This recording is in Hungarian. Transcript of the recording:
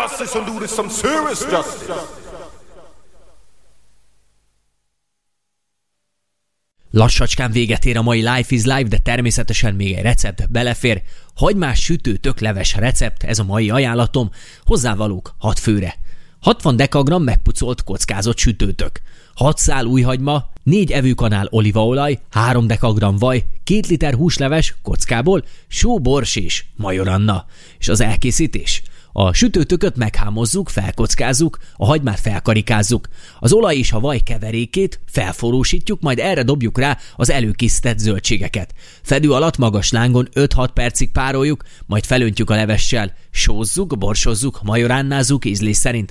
justice and do this some serious justice. Lassacskán véget ér a mai Life is Life, de természetesen még egy recept belefér. Hagymás sütő-tökleves recept, ez a mai ajánlatom, hozzávalók 6 főre. 60 dekagram megpucolt, kockázott sütőtök, 6 szál újhagyma, 4 evőkanál olívaolaj, 3 dekagram vaj, 2 liter húsleves kockából, só, bors és majoranna. És az elkészítés? A sütőtököt meghámozzuk, felkockázzuk, a hagymát felkarikázzuk. Az olaj és a vaj keverékét felforrósítjuk, majd erre dobjuk rá az előkészített zöldségeket. Fedő alatt magas lángon 5-6 percig pároljuk, majd felöntjük a levessel, sózzuk, borsozzuk, majoránnázunk ízlés szerint.